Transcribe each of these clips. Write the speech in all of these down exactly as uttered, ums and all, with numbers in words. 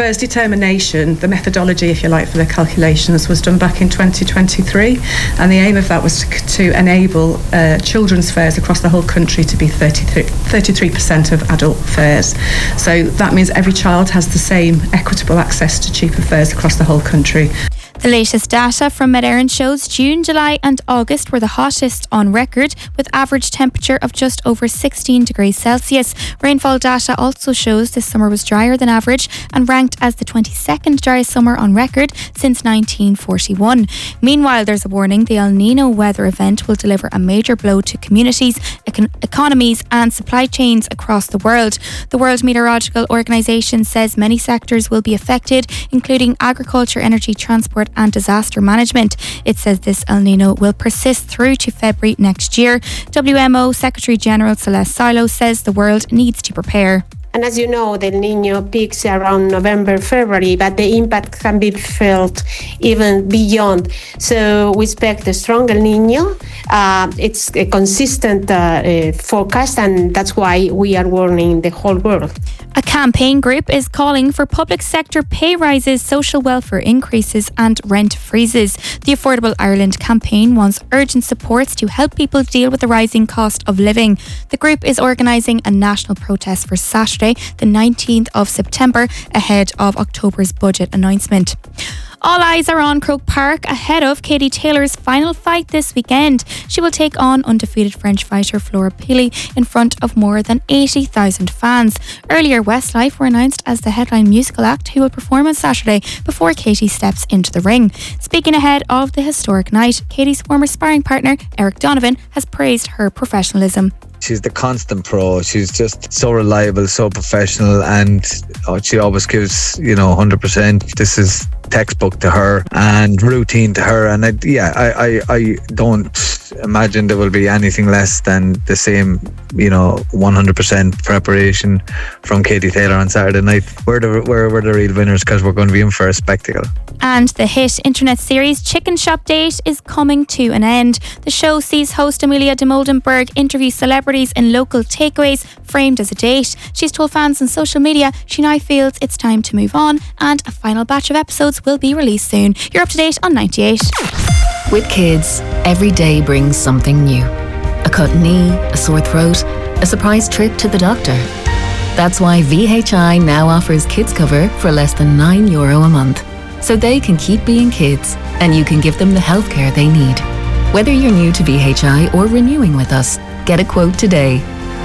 FIRS determination, the methodology, if you like, for the calculations was done back in twenty twenty-three, and the aim of that was to, to enable uh, children's fares across the whole country to be thirty-three percent of adult fares. So that means every child has the same equitable access to cheaper fares across the whole country. The latest data from Met Éireann shows June, July and August were the hottest on record, with average temperature of just over sixteen degrees Celsius. Rainfall data also shows this summer was drier than average and ranked as the twenty-second driest summer on record since nineteen forty-one. Meanwhile, there's a warning the El Nino weather event will deliver a major blow to communities, econ- economies and supply chains across the world. The World Meteorological Organization says many sectors will be affected, including agriculture, energy, transport and disaster management. It says this El Nino will persist through to February next year. W M O Secretary General Celeste Silo says the world needs to prepare. And as you know, the El Niño peaks around November, February, but the impact can be felt even beyond. So we expect a strong El Niño. Uh, it's a consistent uh, uh, forecast, and that's why we are warning the whole world. A campaign group is calling for public sector pay rises, social welfare increases and rent freezes. The Affordable Ireland campaign wants urgent supports to help people deal with the rising cost of living. The group is organising a national protest for Saturday, the nineteenth of September, ahead of October's budget announcement. All eyes are on Croke Park ahead of Katie Taylor's final fight this weekend. She will take on undefeated French fighter Flora Pili in front of more than eighty thousand fans. Earlier, Westlife were announced as the headline musical act who will perform on Saturday before Katie steps into the ring. Speaking ahead of the historic night, Katie's former sparring partner Eric Donovan has praised her professionalism. She's the constant pro. She's just so reliable, so professional, and oh, she always gives, you know, one hundred percent. This is textbook to her and routine to her. And I, yeah, I, I, I don't imagine there will be anything less than the same, you know, one hundred percent preparation from Katie Taylor on Saturday night. We're the, we're, we're the real winners because we're going to be in for a spectacle. And the hit internet series Chicken Shop Date is coming to an end. The show sees host Amelia de Moldenberg interview celebrities in local takeaways framed as a date. She's told fans on social media she now feels it's time to move on, and a final batch of episodes will be released soon. You're up to date on ninety-eight. With kids, every day brings something new. A cut knee, a sore throat, a surprise trip to the doctor. That's why V H I now offers kids cover for less than nine euro a month. So they can keep being kids and you can give them the healthcare they need. Whether you're new to V H I or renewing with us, get a quote today.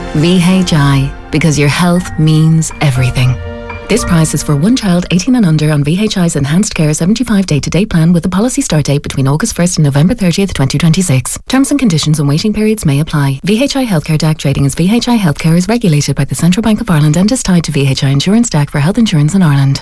V H I, because your health means everything. This price is for one child eighteen and under on V H I's Enhanced Care seventy-five day-to-day plan with a policy start date between August first and November thirtieth, twenty twenty-six. Terms and conditions and waiting periods may apply. V H I Healthcare D A C trading as V H I Healthcare is regulated by the Central Bank of Ireland and is tied to V H I Insurance D A C for health insurance in Ireland.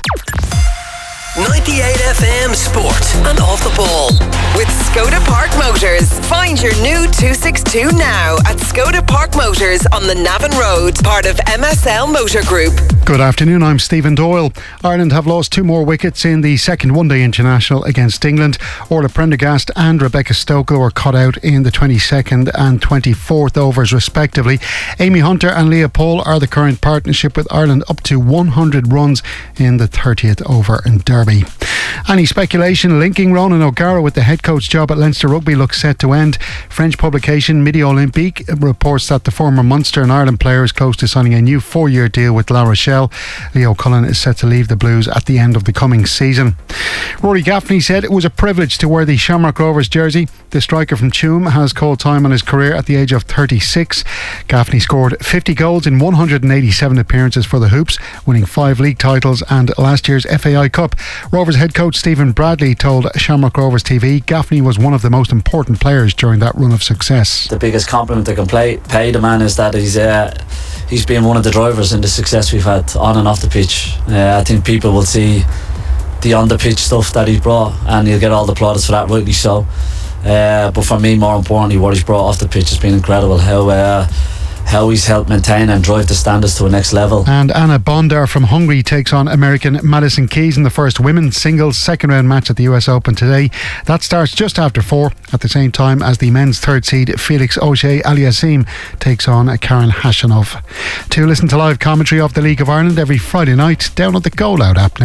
ninety-eight F M Sport and Off the Ball with Skoda Park Motors. Find your new two sixty-two now at Skoda Park Motors on the Navan Road, part of M S L Motor Group. Good afternoon, I'm Stephen Doyle. Ireland have lost two more wickets in the second one-day international against England. Orla Prendergast and Rebecca Stokely were cut out in the twenty-second and twenty-fourth overs respectively. Amy Hunter and Leah Paul are the current partnership, with Ireland up to one hundred runs in the thirtieth over in Derby. Any speculation linking Ronan O'Gara with the head coach job at Leinster Rugby looks set to end. French publication Midi Olympique reports that the former Munster and Ireland player is close to signing a new four-year deal with La Rochelle. Leo Cullen is set to leave the Blues at the end of the coming season. Rory Gaffney said it was a privilege to wear the Shamrock Rovers jersey. The striker from Tuam has called time on his career at the age of thirty-six. Gaffney scored fifty goals in one hundred eighty-seven appearances for the Hoops, winning five league titles and last year's F A I Cup. Rovers head coach Stephen Bradley told Shamrock Rovers T V Gaffney was one of the most important players during that run of success. The biggest compliment I can play, pay the man is that he's uh, he's been one of the drivers in the success we've had on and off the pitch. Uh, I think people will see the on the pitch stuff that he's brought, and he'll get all the plaudits for that, rightly so. Uh, but for me, more importantly, what he's brought off the pitch has been incredible. How uh, how he's helped maintain and drive the standards to a next level. And Anna Bondar from Hungary takes on American Madison Keys in the first women's singles second round match at the U S Open today. That starts just after four, at the same time as the men's third seed Felix Auger-Aliassime takes on Karen Khachanov. To listen to live commentary of the League of Ireland every Friday night, download the Go Loud app now.